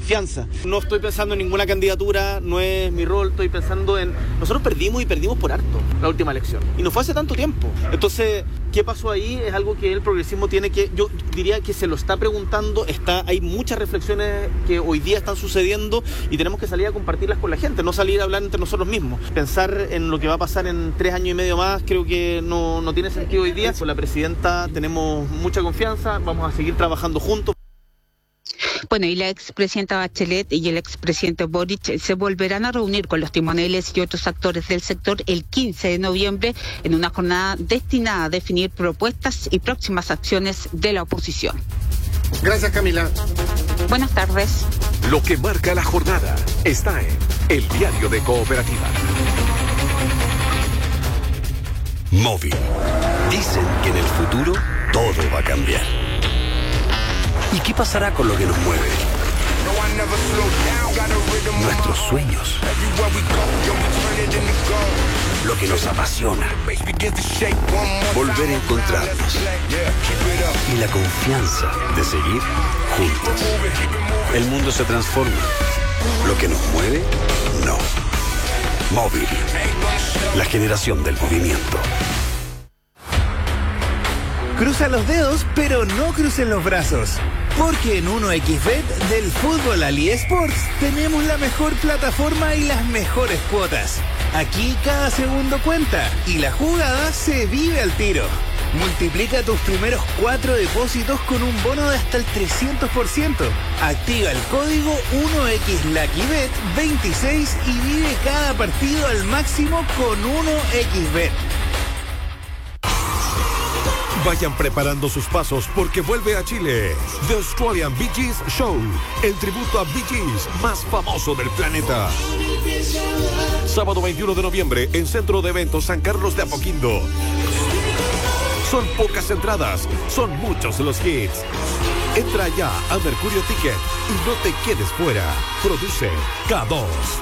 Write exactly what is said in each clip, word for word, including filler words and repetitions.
confianza. No estoy pensando en ninguna candidatura, no es mi rol, estoy pensando en... Nosotros perdimos y perdimos por harto la última elección. Y no fue hace tanto tiempo. Entonces, ¿qué pasó ahí? Es algo que el progresismo tiene que... Yo diría que se lo está preguntando, está, hay muchas reflexiones que hoy día están sucediendo y tenemos que salir a compartirlas con la gente, no salir a hablar entre nosotros mismos. Pensar en lo que va a pasar en tres años y medio más creo que no, no tiene sentido hoy día. Con la presidenta tenemos mucha confianza, vamos a seguir trabajando juntos. Bueno, y la expresidenta Bachelet y el expresidente Boric se volverán a reunir con los timoneles y otros actores del sector el quince de noviembre en una jornada destinada a definir propuestas y próximas acciones de la oposición. Gracias, Camila. Buenas tardes. Lo que marca la jornada está en El Diario de Cooperativa. Móvil. Dicen que en el futuro todo va a cambiar. ¿Y qué pasará con lo que nos mueve? Nuestros sueños. Lo que nos apasiona. Volver a encontrarnos. Y la confianza de seguir juntos. El mundo se transforma. Lo que nos mueve, no. Móvil. La generación del movimiento. Cruza los dedos, pero no crucen los brazos. Porque en uno equis bet del fútbol al eSports tenemos la mejor plataforma y las mejores cuotas. Aquí cada segundo cuenta y la jugada se vive al tiro. Multiplica tus primeros cuatro depósitos con un bono de hasta el trescientos por ciento. Activa el código uno equis lucky bet veintiséis y vive cada partido al máximo con uno equis bet. Vayan preparando sus pasos porque vuelve a Chile The Australian Bee Gees Show, el tributo a Bee Gees más famoso del planeta. Sábado veintiuno de noviembre en Centro de Eventos San Carlos de Apoquindo. Son pocas entradas, son muchos los hits. Entra ya a Mercurio Ticket y no te quedes fuera. Produce K dos.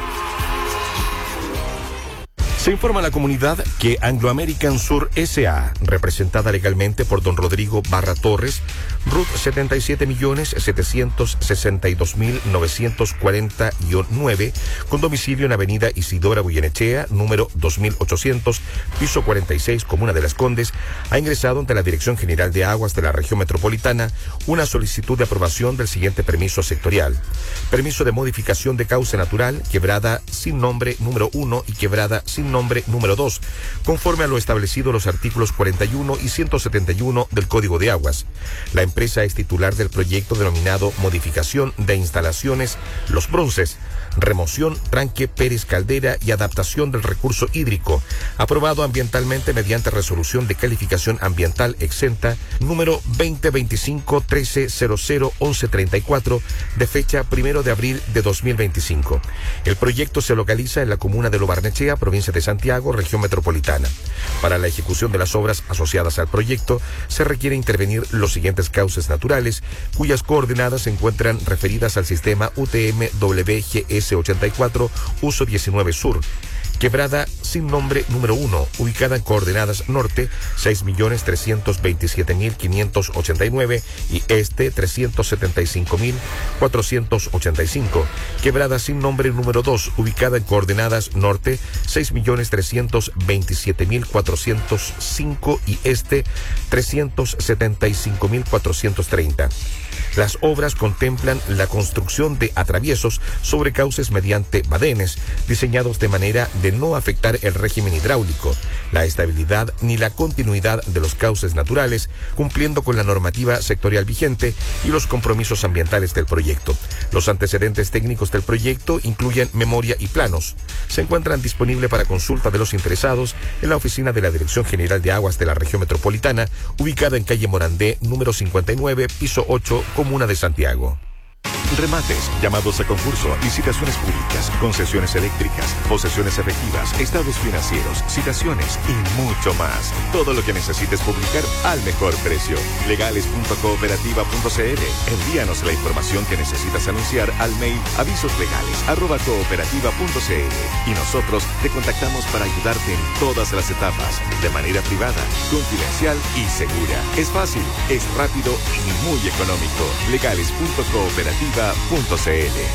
Se informa a la comunidad que Anglo American Sur S A, representada legalmente por don Rodrigo Barra Torres, R U T setenta y siete millones setecientos sesenta y dos mil novecientos cuarenta nueve, con domicilio en Avenida Isidora Goyenechea, número dos mil ochocientos, piso cuarenta y seis, Comuna de Las Condes, ha ingresado ante la Dirección General de Aguas de la Región Metropolitana una solicitud de aprobación del siguiente permiso sectorial. Permiso de modificación de cauce natural, quebrada sin nombre número uno y quebrada sin nombre número dos, conforme a lo establecido en los artículos cuarenta y uno y ciento setenta y uno del Código de Aguas. La empresa es titular del proyecto denominado Modificación de Instalaciones Los Bronces, remoción, tranque, Pérez Caldera y adaptación del recurso hídrico, aprobado ambientalmente mediante resolución de calificación ambiental exenta número veinte veinticinco trece cero cero once treinta y cuatro de fecha primero de abril de dos mil veinticinco. El proyecto se localiza en la comuna de Lo Barnechea, provincia de Santiago, región metropolitana. Para la ejecución de las obras asociadas al proyecto se requiere intervenir los siguientes cauces naturales, cuyas coordenadas se encuentran referidas al sistema U T M W G S ochenta y cuatro, uso diecinueve sur. Quebrada sin nombre número uno, ubicada en coordenadas norte seis millones trescientos veintisiete mil quinientos ochenta y nueve y este trescientos setenta y cinco mil cuatrocientos ochenta y cinco. Quebrada sin nombre número dos, ubicada en coordenadas norte seis millones trescientos veintisiete mil cuatrocientos cinco y este trescientos setenta y cinco mil cuatrocientos treinta. Las obras contemplan la construcción de atraviesos sobre cauces mediante badenes, diseñados de manera de no afectar el régimen hidráulico, la estabilidad ni la continuidad de los cauces naturales, cumpliendo con la normativa sectorial vigente y los compromisos ambientales del proyecto. Los antecedentes técnicos del proyecto incluyen memoria y planos. Se encuentran disponibles para consulta de los interesados en la oficina de la Dirección General de Aguas de la Región Metropolitana, ubicada en calle Morandé, número cincuenta y nueve, piso ocho, Comuna de Santiago. Remates, llamados a concurso, licitaciones públicas, concesiones eléctricas, posesiones efectivas, estados financieros, citaciones y mucho más. Todo lo que necesites publicar al mejor precio. legales punto cooperativa punto c l. Envíanos la información que necesitas anunciar al mail avisoslegales arroba cooperativa punto c l y nosotros te contactamos para ayudarte en todas las etapas, de manera privada, confidencial y segura. Es fácil, es rápido y muy económico. legales punto cooperativa punto c l.